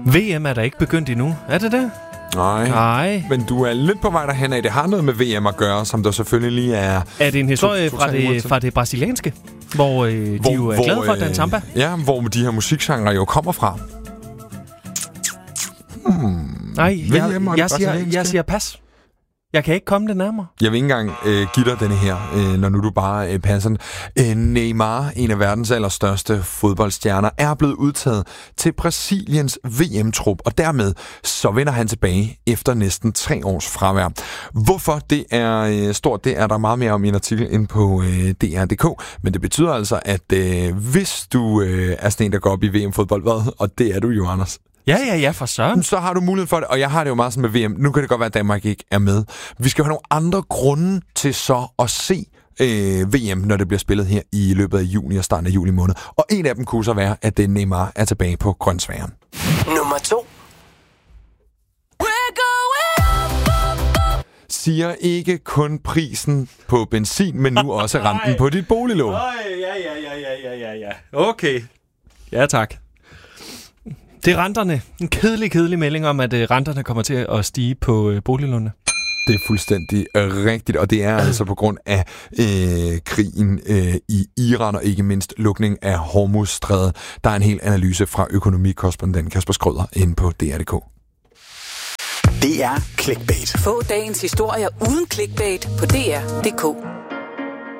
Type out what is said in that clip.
VM er der ikke begyndt endnu. Er det det? Nej. Men du er lidt på vej derhen af. Det har noget med VM at gøre, som der selvfølgelig lige er... Er det en historie fra det brasilianske? Hvor de jo er glade for at danse samba? Ja, hvor de her musikgenrer jo kommer fra. Nej, jeg siger pas. Jeg kan ikke komme det nærmere. Jeg vil ikke engang give dig denne her, når nu du bare passer den. Neymar, en af verdens allerstørste fodboldstjerner, er blevet udtaget til Brasiliens VM-trup, og dermed så vender han tilbage efter næsten 3 års fravær. Hvorfor det er stort, det er der meget mere om i en artikel inde på DR.dk, men det betyder altså, at hvis du er sådan en, der går op i VM-fodbold, og det er du jo, Anders. Ja, for søren. Så har du mulighed for det, og jeg har det jo meget sådan med VM. Nu kan det godt være, at Danmark ikke er med. Vi skal jo have nogle andre grunde til så at se VM, når det bliver spillet her i løbet af juni og starten af juli måned. Og en af dem kunne så være, at Neymar er tilbage på grønsværen. Nummer 2. Siger ikke kun prisen på benzin, men nu også renten på dit boliglån. Ja. Okay. Ja, tak. Det er renterne. En kedelig melding om, at renterne kommer til at stige på boliglånene. Det er fuldstændig rigtigt, og det er altså på grund af krigen i Iran, og ikke mindst lukning af Hormuzstrædet. Der er en hel analyse fra økonomikorrespondent Kasper Skrøder inde på DR.dk. Det er Clickbait. Få dagens historier uden clickbait på DR.dk.